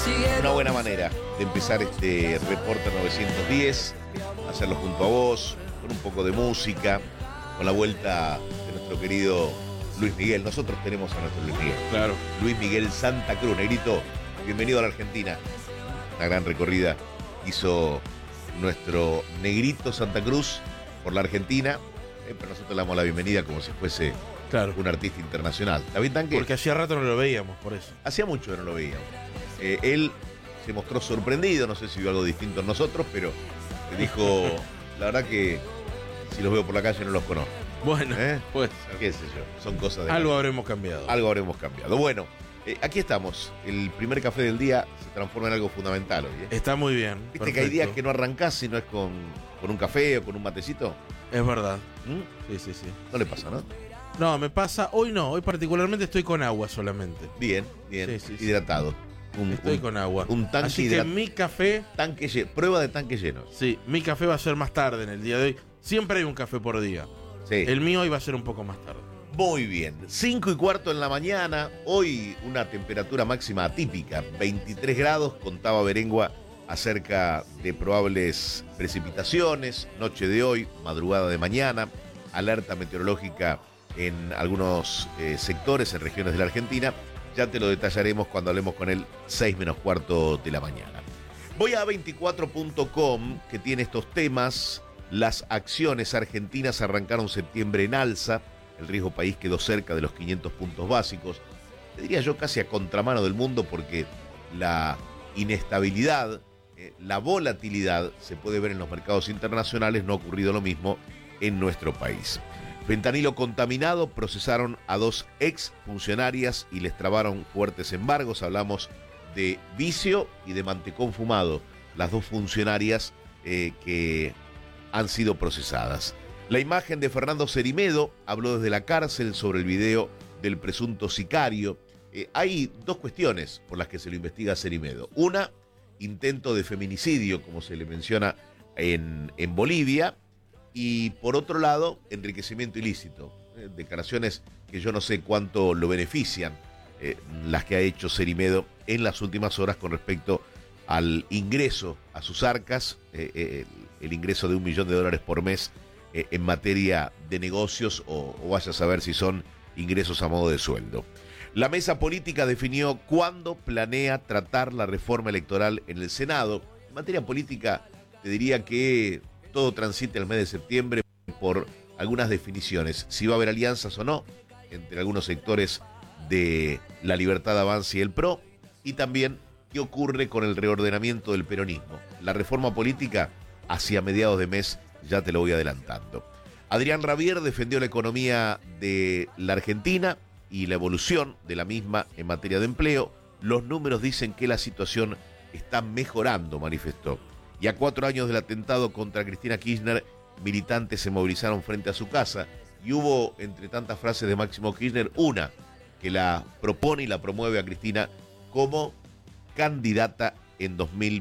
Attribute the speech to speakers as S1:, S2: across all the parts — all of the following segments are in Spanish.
S1: Una buena manera de empezar este Reporte 910, hacerlo junto a vos, con un poco de música, con la vuelta de nuestro querido Luis Miguel. Nosotros tenemos a nuestro Luis Miguel.
S2: Claro.
S1: Luis Miguel Santa Cruz. Negrito, bienvenido a la Argentina. Una gran recorrida hizo nuestro Negrito Santa Cruz por la Argentina. Pero nosotros le damos la bienvenida como si fuese un artista internacional. ¿Está bien, Tanque?
S2: Porque hacía rato no lo veíamos, por eso.
S1: Hacía mucho que no lo veíamos. Él se mostró sorprendido, no sé si vio algo distinto en nosotros, pero dijo, la verdad que si los veo por la calle no los conozco.
S2: Bueno, pues
S1: qué sé yo, son cosas de...
S2: Algo habremos cambiado.
S1: Algo habremos cambiado. Bueno, aquí estamos. El primer café del día se transforma en algo fundamental hoy.
S2: Está muy bien.
S1: ¿Viste
S2: perfecto.
S1: que hay días que no arrancás si no es con un café o con un matecito?
S2: Es verdad.
S1: ¿Mm?
S2: Sí.
S1: No le pasa, ¿no?
S2: No, me pasa, hoy no, hoy particularmente estoy con agua solamente.
S1: Bien,
S2: Sí.
S1: hidratado.
S2: Estoy con agua.
S1: Un tanque
S2: Así que mi café...
S1: prueba de tanque lleno.
S2: Sí, mi café va a ser más tarde en el día de hoy. Siempre hay un café por día.
S1: Sí.
S2: El mío hoy va a ser un poco más tarde.
S1: Muy bien, 5:15 en la mañana, hoy una temperatura máxima atípica, 23 grados, contaba Berengua acerca de probables precipitaciones, noche de hoy, madrugada de mañana, alerta meteorológica en algunos sectores, en regiones de la Argentina, ya te lo detallaremos cuando hablemos con él 6:15 de la mañana. Voy a 24.com, que tiene estos temas. Las acciones argentinas arrancaron septiembre en alza, el riesgo país quedó cerca de los 500 puntos básicos, te diría yo casi a contramano del mundo porque la inestabilidad, la volatilidad se puede ver en los mercados internacionales, no ha ocurrido lo mismo en nuestro país. Fentanilo contaminado, procesaron a 2 exfuncionarias y les trabaron fuertes embargos, hablamos de vicio y de mantecón fumado, las 2 funcionarias que han sido procesadas. La imagen de Fernando Cerimedo habló desde la cárcel sobre el video del presunto sicario. Hay 2 cuestiones por las que se lo investiga a Cerimedo. Una, intento de feminicidio, como se le menciona en Bolivia, y por otro lado, enriquecimiento ilícito. Declaraciones que yo no sé cuánto lo benefician, las que ha hecho Cerimedo en las últimas horas con respecto al ingreso a sus arcas, el ingreso de $1 millón por mes en materia de negocios o vaya a saber si son ingresos a modo de sueldo. La mesa política definió cuándo planea tratar la reforma electoral en el Senado. En materia política te diría que todo transita el mes de septiembre por algunas definiciones, si va a haber alianzas o no entre algunos sectores de La Libertad Avanza y el PRO, y también qué ocurre con el reordenamiento del peronismo. La reforma política hacia mediados de mes, ya te lo voy adelantando. Adrián Rabier defendió la economía de la Argentina y la evolución de la misma en materia de empleo. Los números dicen que la situación está mejorando, manifestó. Y a 4 años del atentado contra Cristina Kirchner, militantes se movilizaron frente a su casa y hubo, entre tantas frases de Máximo Kirchner, una que la propone y la promueve a Cristina como candidata en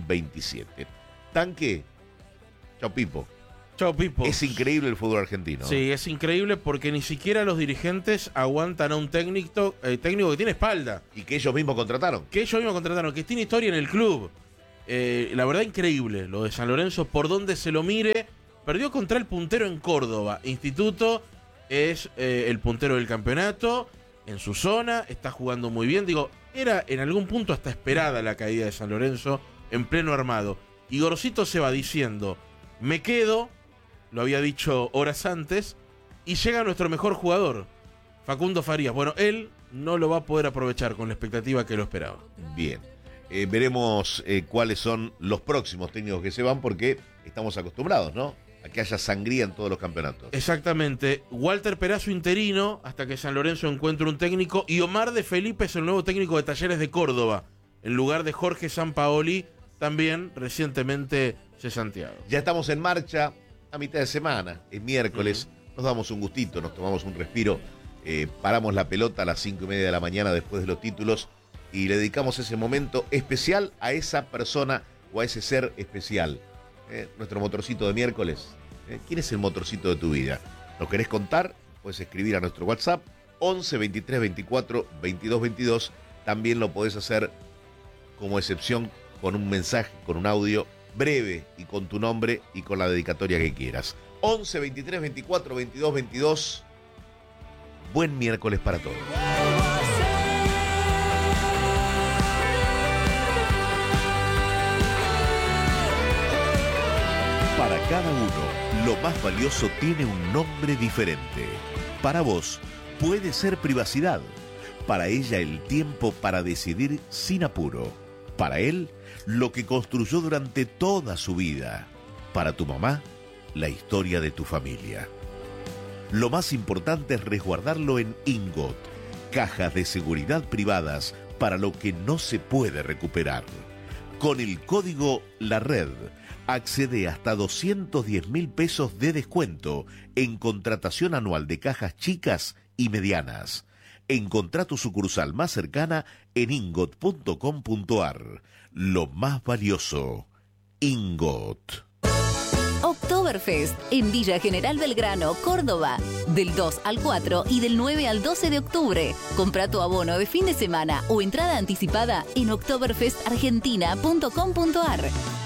S1: 2027. Tanque, chau Pipo.
S2: Chau Pipo.
S1: Es increíble el fútbol argentino.
S2: Sí, es increíble porque ni siquiera los dirigentes aguantan a un técnico que tiene espalda.
S1: Y que ellos mismos contrataron.
S2: Que tiene historia en el club. La verdad increíble lo de San Lorenzo, por donde se lo mire. Perdió contra el puntero en Córdoba. Instituto es el puntero del campeonato en su zona, está jugando muy bien. Digo, era en algún punto hasta esperada la caída de San Lorenzo en pleno armado. Y Gorosito se va diciendo, me quedo, lo había dicho horas antes, y llega nuestro mejor jugador, Facundo Farías. Bueno, él no lo va a poder aprovechar con la expectativa que lo esperaba.
S1: Bien. Veremos cuáles son los próximos técnicos que se van, porque estamos acostumbrados, ¿no?, a que haya sangría en todos los campeonatos.
S2: Exactamente. Walter Perazo interino hasta que San Lorenzo encuentre un técnico, y Omar de Felipe es el nuevo técnico de Talleres de Córdoba, en lugar de Jorge Sampaoli, también recientemente cesanteado.
S1: Ya estamos en marcha a mitad de semana, es miércoles, nos damos un gustito, nos tomamos un respiro, paramos la pelota a las 5:30 de la mañana después de los títulos y le dedicamos ese momento especial a esa persona o a ese ser especial. Nuestro motorcito de miércoles. ¿Quién es el motorcito de tu vida? ¿Nos querés contar? Puedes escribir a nuestro WhatsApp 11 23 24 22 22. También lo podés hacer como excepción con un mensaje, con un audio breve y con tu nombre y con la dedicatoria que quieras. 11 23 24 22 22. Buen miércoles para todos. Para cada uno, lo más valioso tiene un nombre diferente. Para vos, puede ser privacidad. Para ella, el tiempo para decidir sin apuro. Para él, lo que construyó durante toda su vida. Para tu mamá, la historia de tu familia. Lo más importante es resguardarlo en Ingot, cajas de seguridad privadas para lo que no se puede recuperar. Con el código La Red, accede hasta 210.000 pesos de descuento en contratación anual de cajas chicas y medianas. Encontrá tu sucursal más cercana en ingot.com.ar. Lo más valioso, Ingot.
S3: Oktoberfest en Villa General Belgrano, Córdoba. Del 2 al 4 y del 9 al 12 de octubre. Compra tu abono de fin de semana o entrada anticipada en oktoberfestargentina.com.ar.